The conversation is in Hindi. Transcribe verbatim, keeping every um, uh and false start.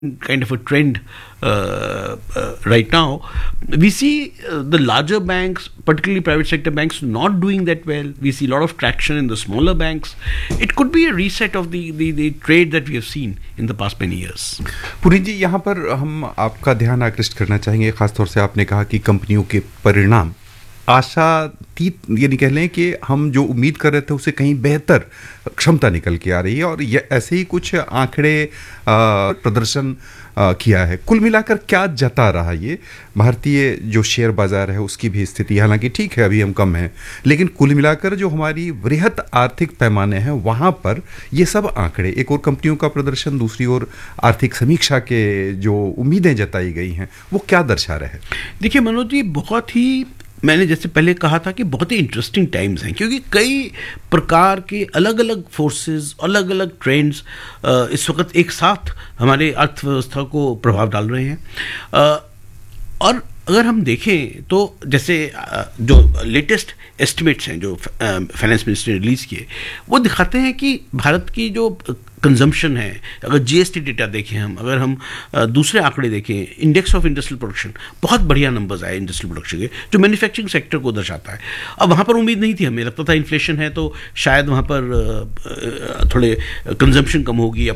kind of a trend uh, uh, right now. We see uh, the larger banks, particularly private sector banks, not doing that well. We see a lot of traction in the smaller banks. It could be a reset of the, the, the trade that we have seen in the past many years. Puri जी, यहाँ पर हम आपका ध्यान आकृष्ट करना चाहेंगे। खासतौर से आपने कहा कि कंपनियों के परिणाम आशातीत, यानी कह लें कि हम जो उम्मीद कर रहे थे उससे कहीं बेहतर क्षमता निकल के आ रही है, और ये ऐसे ही कुछ आंकड़े प्रदर्शन आ, किया है। कुल मिलाकर क्या जता रहा ये भारतीय जो शेयर बाजार है उसकी भी स्थिति? हालांकि ठीक है, अभी हम कम हैं, लेकिन कुल मिलाकर जो हमारी वृहत आर्थिक पैमाने हैं वहाँ पर ये सब आंकड़े, एक और कंपनियों का प्रदर्शन, दूसरी ओर आर्थिक समीक्षा के जो उम्मीदें जताई गई हैं, वो क्या दर्शा रहे हैं? देखिए मनोज जी, बहुत ही, मैंने जैसे पहले कहा था कि बहुत ही इंटरेस्टिंग टाइम्स हैं, क्योंकि कई प्रकार के अलग अलग फोर्सेस, अलग अलग ट्रेंड्स इस वक्त एक साथ हमारे अर्थव्यवस्था को प्रभाव डाल रहे हैं। और अगर हम देखें तो जैसे जो लेटेस्ट एस्टिमेट्स हैं जो फाइनेंस मिनिस्टर ने रिलीज़ किए, वो दिखाते हैं कि भारत की जो कंजम्पशन है, अगर जीएसटी डेटा देखें हम, अगर हम दूसरे आंकड़े देखें, इंडेक्स ऑफ इंडस्ट्रियल प्रोडक्शन, बहुत बढ़िया नंबर्स आए इंडस्ट्रियल प्रोडक्शन के, जो मैन्युफैक्चरिंग सेक्टर को दर्शाता है। अब वहाँ पर उम्मीद नहीं थी, हमें लगता था इन्फ्लेशन है तो शायद वहाँ पर थोड़े कंजम्पशन कम होगी या